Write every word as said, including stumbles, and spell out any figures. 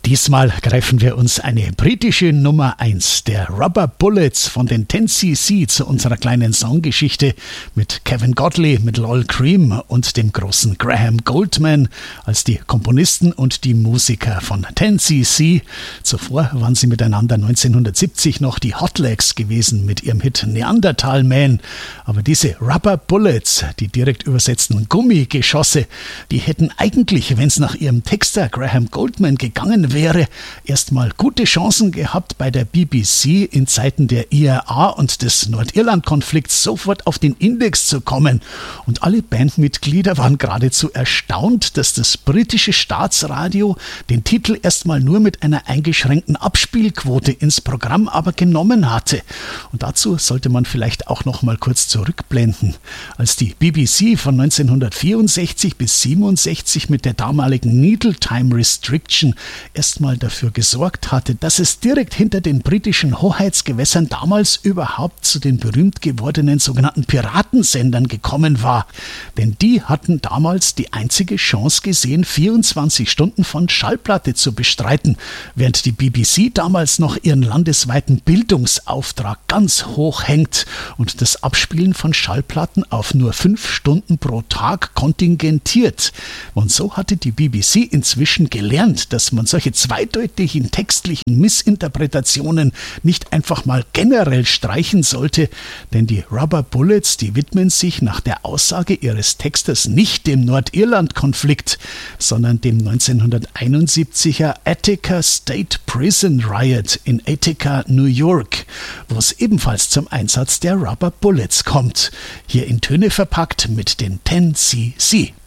Diesmal greifen wir uns eine britische Nummer eins der Rubber Bullets von den ten C C zu unserer kleinen Songgeschichte mit Kevin Godley, mit Lol Creme und dem großen Graham Goldman als die Komponisten und die Musiker von ten C C. Zuvor waren sie miteinander neunzehnhundertsiebzig noch die Hot Legs gewesen mit ihrem Hit Neanderthal Man. Aber diese Rubber Bullets, die direkt übersetzten Gummigeschosse, die hätten eigentlich, wenn es nach ihrem Texter Graham Goldman gegangen wäre, erstmal gute Chancen gehabt, bei der B B C in Zeiten der I R A und des Nordirland-Konflikts sofort auf den Index zu kommen. Und alle Bandmitglieder waren geradezu erstaunt, dass das britische Staatsradio den Titel erstmal nur mit einer eingeschränkten Abspielquote ins Programm aber genommen hatte. Und dazu sollte man vielleicht auch noch mal kurz zurückblenden. Als die B B C von neunzehnhundertvierundsechzig bis siebenundsechzig mit der damaligen Needle Time Restriction erstmal dafür gesorgt hatte, dass es direkt hinter den britischen Hoheitsgewässern damals überhaupt zu den berühmt gewordenen sogenannten Piratensendern gekommen war. Denn die hatten damals die einzige Chance gesehen, vierundzwanzig Stunden von Schallplatte zu bestreiten, während die B B C damals noch ihren landesweiten Bildungsauftrag ganz hoch hängt und das Abspielen von Schallplatten auf nur fünf Stunden pro Tag kontingentiert. Und so hatte die B B C inzwischen gelernt, dass man solche zweideutigen textlichen Missinterpretationen nicht einfach mal generell streichen sollte, denn die Rubber Bullets, die widmen sich nach der Aussage ihres Texters nicht dem Nordirland-Konflikt, sondern dem neunzehnhunderteinundsiebziger Attica State Prison Riot in Attica, New York, wo es ebenfalls zum Einsatz der Rubber Bullets kommt. Hier in Töne verpackt mit den ten C C.